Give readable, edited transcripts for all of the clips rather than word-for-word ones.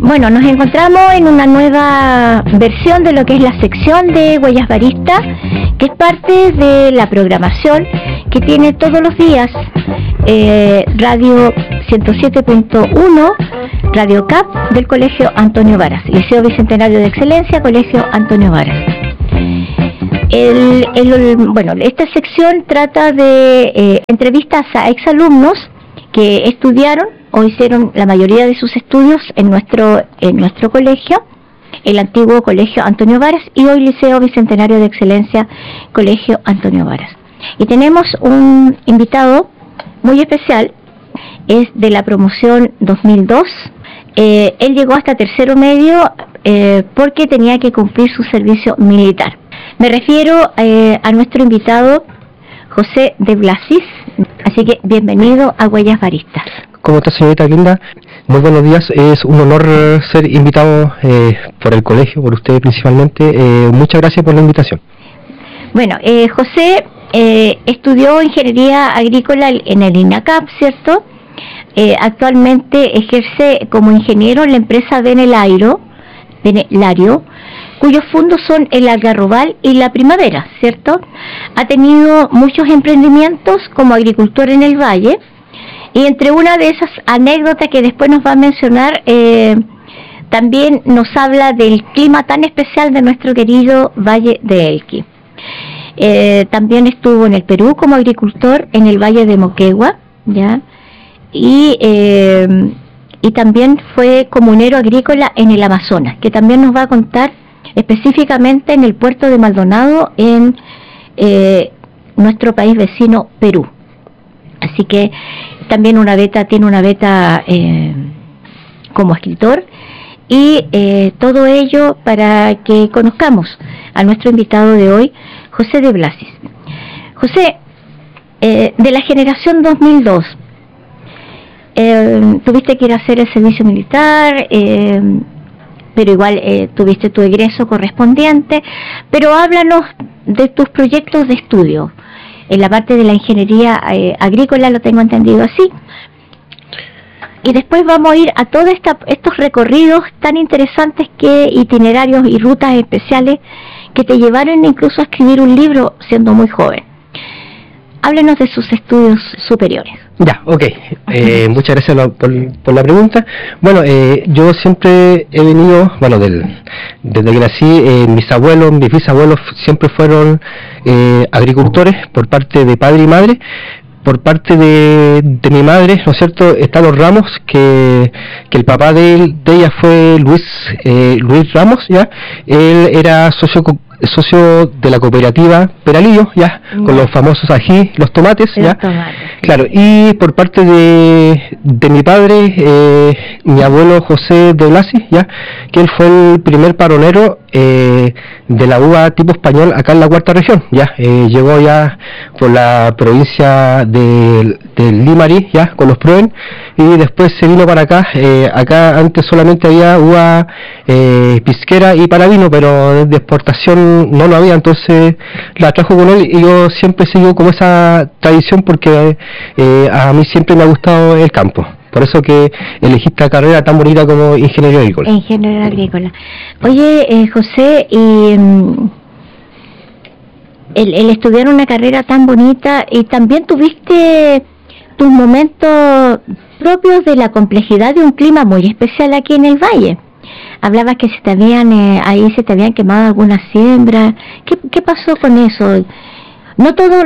Bueno, nos encontramos en una nueva versión de lo que es la sección de Huellas Baristas, que es parte de la programación que tiene todos los días Radio 107.1, Radio CAP del Colegio Antonio Varas, Liceo Bicentenario de Excelencia, Colegio Antonio Varas. Bueno, esta sección trata de entrevistas a exalumnos que estudiaron o hicieron la mayoría de sus estudios en nuestro colegio, el antiguo Colegio Antonio Varas, y hoy Liceo Bicentenario de Excelencia, Colegio Antonio Varas. Y tenemos un invitado muy especial, es de la promoción 2002. Él llegó hasta tercero medio porque tenía que cumplir su servicio militar. Me refiero a nuestro invitado José de Blasis, así que bienvenido a Huellas Baristas. ¿Cómo está, señorita Linda? Muy buenos días, es un honor ser invitado por el colegio, por usted principalmente. Muchas gracias por la invitación. Bueno, José estudió Ingeniería Agrícola en el INACAP, ¿cierto? Actualmente ejerce como ingeniero en la empresa Benelario, cuyos fondos son el Algarrobal y la Primavera, ¿cierto? Ha tenido muchos emprendimientos como agricultor en el valle, y entre una de esas anécdotas que después nos va a mencionar, también nos habla del clima tan especial de nuestro querido Valle de Elqui. También estuvo en el Perú como agricultor en el Valle de Moquegua, ¿ya? Y también fue comunero agrícola en el Amazonas, que también nos va a contar específicamente en el puerto de Maldonado, en nuestro país vecino Perú. Así que también tiene una beta como escritor, y todo ello para que conozcamos a nuestro invitado de hoy, José de Blasis. José, de la generación 2002, tuviste que ir a hacer el servicio militar, pero igual tuviste tu egreso correspondiente, pero háblanos de tus proyectos de estudio. En la parte de la ingeniería agrícola lo tengo entendido así. Y después vamos a ir a todos estos recorridos tan interesantes, itinerarios y rutas especiales que te llevaron incluso a escribir un libro siendo muy joven. Háblenos de sus estudios superiores. Ya, ok. Muchas gracias por la pregunta. Bueno, yo siempre he venido, bueno, desde que nací, mis abuelos, mis bisabuelos siempre fueron agricultores por parte de padre y madre. Por parte de mi madre, ¿no es cierto?, están los Ramos, que el papá de ella fue Luis Ramos, ¿ya? Él era socio de la cooperativa Peralillo, ya, con los famosos ají, los tomates, ya. Claro, y por parte de mi padre, mi abuelo José de Blasis, ya, que él fue el primer paronero de la uva tipo español acá en la cuarta región, ya. Llegó ya por la provincia del Limarí, ya, con los Proen, y después se vino para acá. Acá antes solamente había uva pisquera y para vino, pero de exportación no lo había, entonces la trajo con él, y yo siempre sigo como esa tradición porque a mí siempre me ha gustado el campo. Por eso que elegí esta carrera tan bonita como ingeniero agrícola. Ingeniero agrícola. Oye, José, y el estudiar una carrera tan bonita, y también tuviste tus momentos propios de la complejidad de un clima muy especial aquí en el valle. Hablabas que ahí se te habían quemado algunas siembras. ¿Qué pasó con eso? No todo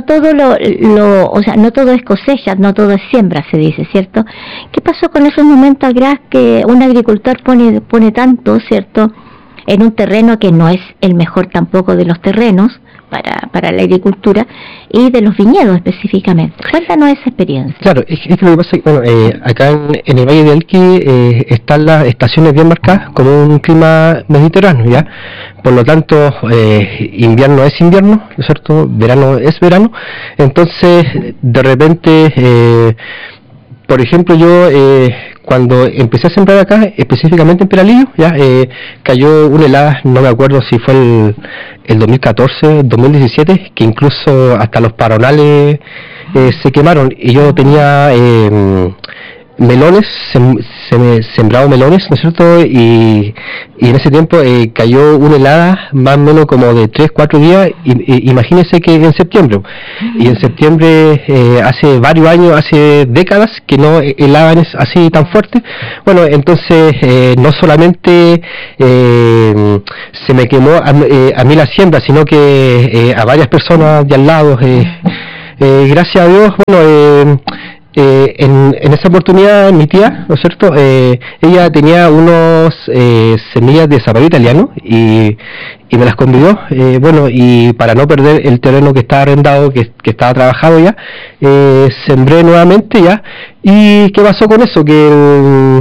es cosecha, no todo es siembra, se dice, ¿cierto? ¿Qué pasó con esos momentos atrás que un agricultor pone tanto, ¿cierto?, en un terreno que no es el mejor tampoco de los terrenos para la agricultura, y de los viñedos específicamente? Cuéntanos esa experiencia. Claro, es que lo que pasa es que, bueno, acá en el Valle de Elqui están las estaciones bien marcadas como un clima mediterráneo, ¿ya? Por lo tanto, invierno es invierno, ¿no es cierto?, verano es verano. Entonces, de repente, por ejemplo, yo cuando empecé a sembrar acá, específicamente en Peralillo, ya cayó una helada, no me acuerdo si fue el 2014, 2017, que incluso hasta los paronales se quemaron, y yo tenía melones sembrado melones, ¿no es cierto? Y en ese tiempo cayó una helada más o menos como de 3-4 días, imagínense que en septiembre, y en septiembre hace varios años, hace décadas que no helaban así tan fuerte. Bueno, entonces no solamente se me quemó a mí la siembra, sino que a varias personas de al lado, gracias a Dios, bueno, en esa oportunidad mi tía, ¿no es cierto? Ella tenía unos semillas de zapallo italiano y me las convidó, bueno, y para no perder el terreno que estaba arrendado, que estaba trabajado ya, sembré nuevamente ya. ¿Y qué pasó con eso? Que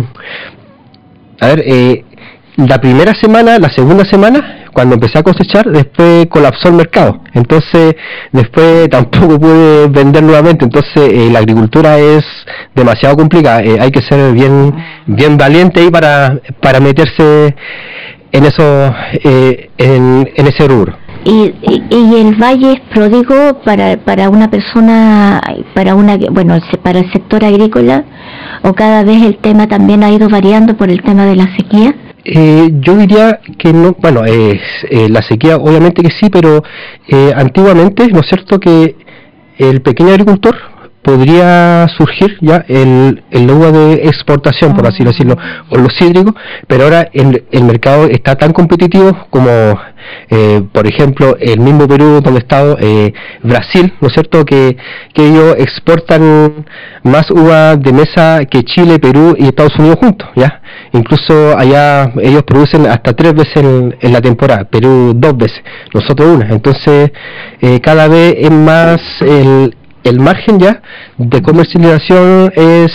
la primera semana, la segunda semana, cuando empecé a cosechar, después colapsó el mercado, entonces después tampoco pude vender nuevamente. Entonces la agricultura es demasiado complicada, hay que ser bien valiente ahí para meterse en eso, en ese rubro. Y el valle es pródigo para una persona, para el sector agrícola, o cada vez el tema también ha ido variando por el tema de la sequía. Yo diría que no, bueno, la sequía obviamente que sí, pero antiguamente, ¿no es cierto?, que el pequeño agricultor podría surgir ya el uva de exportación, por así decirlo, o los cítricos, pero ahora el mercado está tan competitivo como, por ejemplo, el mismo Perú, donde he estado, Brasil, ¿no es cierto?, que ellos exportan más uva de mesa que Chile, Perú y Estados Unidos juntos, ¿ya? Incluso allá ellos producen hasta 3 veces en la temporada, Perú 2 veces, nosotros una. Entonces cada vez es más el margen ya de comercialización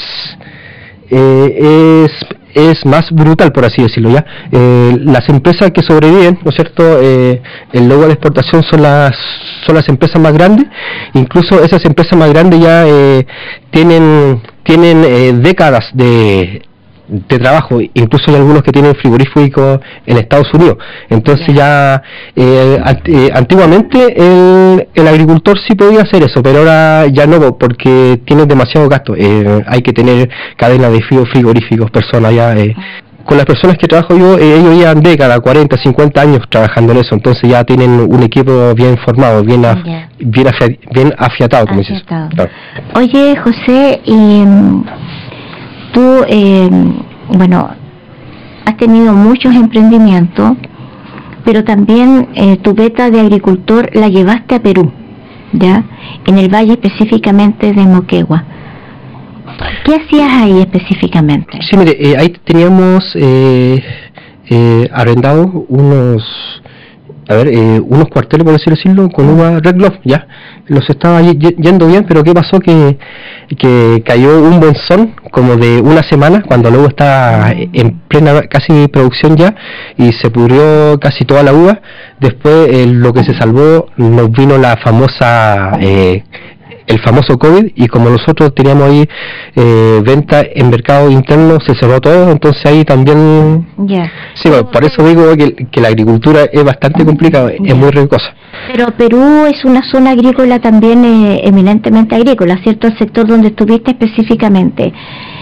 es más brutal, por así decirlo, ya. Las empresas que sobreviven, ¿no es cierto?, en la uva de exportación son las empresas más grandes. Incluso esas empresas más grandes ya tienen décadas de trabajo, incluso hay algunos que tienen frigoríficos en Estados Unidos. Entonces ya antiguamente el agricultor sí podía hacer eso, pero ahora ya no, porque tiene demasiado gasto. Hay que tener cadenas de frigoríficos, personas ya. Con las personas que trabajo yo, ellos llevan décadas, 40, 50 años trabajando en eso, entonces ya tienen un equipo bien formado, bien afiatado, como dices. Claro. Oye, José, y tú, bueno, has tenido muchos emprendimientos, pero también tu beta de agricultor la llevaste a Perú, ¿ya? En el valle específicamente de Moquegua. ¿Qué hacías ahí específicamente? Sí, mire, ahí teníamos arrendado unos cuarteles, por así decirlo, con uva Red Glove, ya. Los estaba yendo bien, pero ¿qué pasó? Que cayó un monzón como de una semana, cuando la uva estaba en plena casi producción ya, y se pudrió casi toda la uva. Después lo que se salvó, nos vino la famosa el famoso COVID, y como nosotros teníamos ahí venta en mercado interno, se cerró todo, entonces ahí también sí, bueno, por eso digo que la agricultura es bastante complicada, es muy riesgosa. Pero Perú es una zona agrícola también eminentemente agrícola, ¿cierto? El sector donde estuviste específicamente.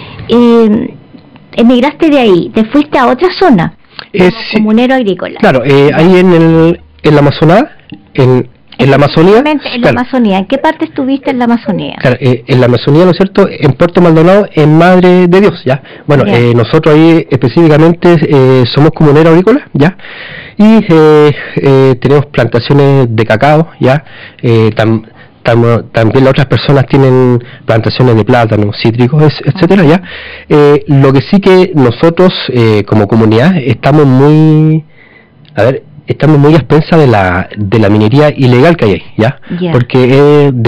Emigraste de ahí, te fuiste a otra zona como comunero agrícola. Claro, ahí en la Amazonía, en la Amazonía. En la Amazonía. ¿En qué parte estuviste en la Amazonía? Claro, en la Amazonía, ¿no es cierto? En Puerto Maldonado, en Madre de Dios, ¿ya? Bueno, nosotros ahí específicamente somos comuneros agrícolas, ¿ya? Y tenemos plantaciones de cacao, ¿ya? También las otras personas tienen plantaciones de plátanos, cítricos, etcétera, ¿ya? Lo que sí que nosotros, como comunidad, estamos muy a expensas de la minería ilegal que hay ahí, ¿ya? Porque es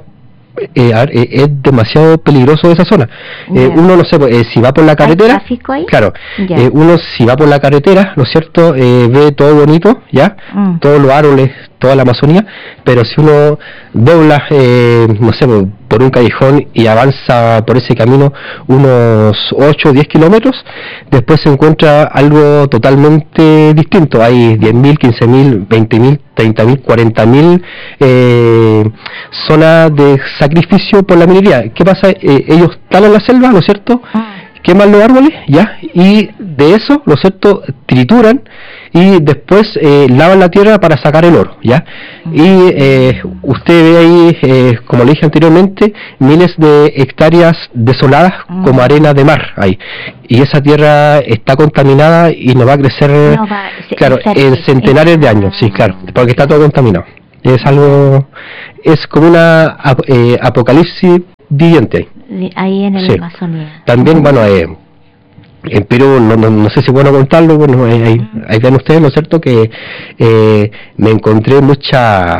demasiado peligroso esa zona. Uno, no sé, si va por la carretera, claro, uno si va por la carretera, ¿no es cierto?, ve todo bonito, ¿ya? Todos los árboles, toda la Amazonía, pero si uno dobla, no sé, por un callejón y avanza por ese camino unos 8 o 10 kilómetros, después se encuentra algo totalmente distinto. Hay 10.000, 15.000, 20.000, 30.000, 40.000 zonas de sacrificio por la minería. ¿Qué pasa? Ellos talan la selva, ¿no es cierto?, queman los árboles, ya, y de eso, ¿no es cierto?, trituran y después lavan la tierra para sacar el oro, ya. Y usted ve ahí, como le dije anteriormente, miles de hectáreas desoladas como arena de mar ahí. Y esa tierra está contaminada y no va a crecer, claro, en centenares de años, sí, claro, porque está todo contaminado. Es algo, es como una apocalipsis viviente ahí en el Amazonía. También, bueno, en Perú, no sé si es bueno contarlo, bueno, ahí ven ustedes, ¿no es cierto?, que me encontré muchas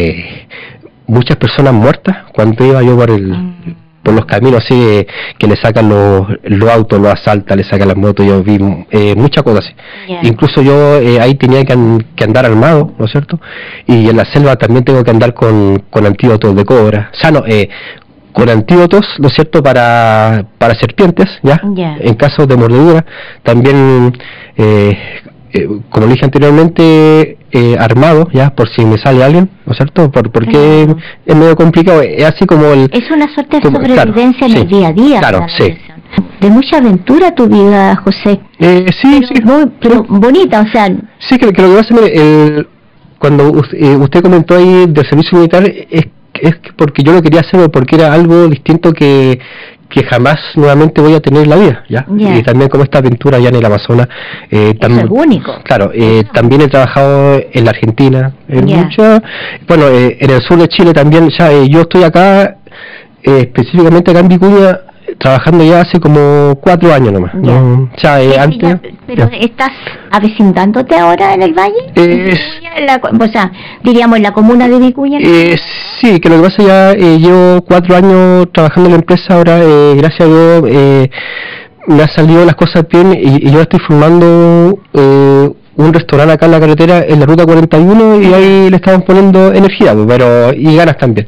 personas muertas cuando iba yo por los caminos así, que le sacan los autos, los asaltan, le sacan las motos. Yo vi muchas cosas así. Incluso yo ahí tenía que andar armado, ¿no es cierto?, y en la selva también tengo que andar con antídotos de cobra, o sea, no, con antídotos, ¿no es cierto?, para serpientes, ¿ya? En caso de mordedura. También, como le dije anteriormente, armado, ¿ya?, por si me sale alguien, ¿no es cierto?, porque es medio complicado, es así como es una suerte de sobrevivencia en el día a día. Claro, sí. De mucha aventura tu vida, José. Sí. Pero bonita, o sea... Sí, que lo que pasa, mire, cuando usted comentó ahí del servicio militar, es porque yo lo quería hacer porque era algo distinto que jamás nuevamente voy a tener en la vida, ¿ya? Y también como esta aventura allá en el Amazonas. Eso es único. Claro, también he trabajado en la Argentina, en el sur de Chile también. Ya, yo estoy acá, específicamente acá en Vicuña, trabajando ya hace como 4 años nomás. Antes. Pero ¿estás avecindándote ahora en el valle? O sea, diríamos en la comuna de Vicuña. Sí, que lo que pasa ya llevo 4 años trabajando en la empresa. Ahora, gracias a Dios, me han salido las cosas bien y yo estoy formando un restaurante acá en la carretera, en la ruta 41, y ahí le estamos poniendo energía, y ganas también.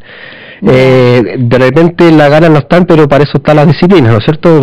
De repente las ganas no están, pero para eso está la disciplina, ¿no es cierto?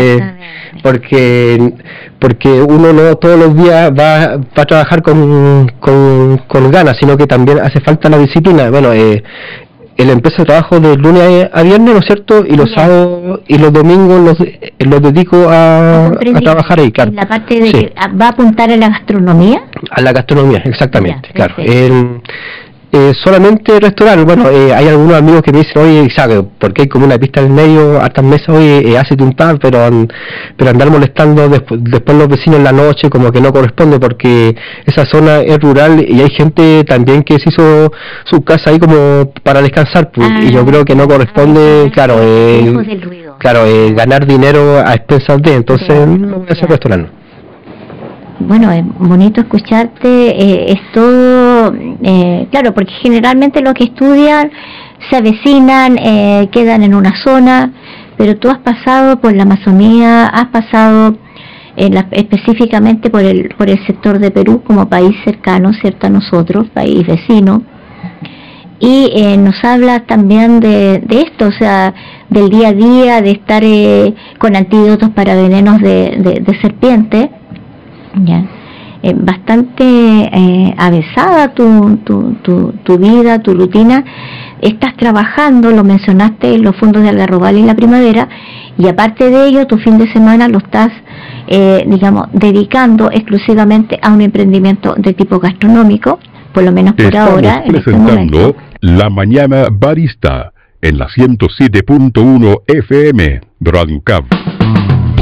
Porque uno no todos los días va a trabajar con ganas, sino que también hace falta la disciplina. Bueno, en la empresa de trabajo de lunes a viernes, ¿no es cierto?, y los sábados y los domingos los dedico a trabajar ahí, claro. La parte de ¿va a apuntar a la gastronomía? A la gastronomía, exactamente, claro. Solamente restaurante. Bueno, hay algunos amigos que me dicen, oye, Isaac, porque hay como una pista en el medio, hartas mesas, oye, hácete un par, pero andar molestando después los vecinos en la noche como que no corresponde, porque esa zona es rural y hay gente también que se hizo su casa ahí como para descansar, y yo creo que no corresponde, ganar dinero a expensas de, entonces no voy a hacer restaurante. Bueno, es bonito escucharte, es todo, claro, porque generalmente los que estudian se avecinan, quedan en una zona, pero tú has pasado por la Amazonía, has pasado específicamente por el sector de Perú como país cercano, ¿cierto?, a nosotros, país vecino, y nos hablas también de esto, o sea, del día a día, de estar con antídotos para venenos de serpiente. Ya, bastante avesada tu vida, tu rutina. Estás trabajando, lo mencionaste, en los fondos de Algarrobal en la primavera, y aparte de ello, tu fin de semana lo estás, dedicando exclusivamente a un emprendimiento de tipo gastronómico, por lo menos por ahora. Estamos presentando La Mañana Barista en la 107.1 FM Radio UCAB.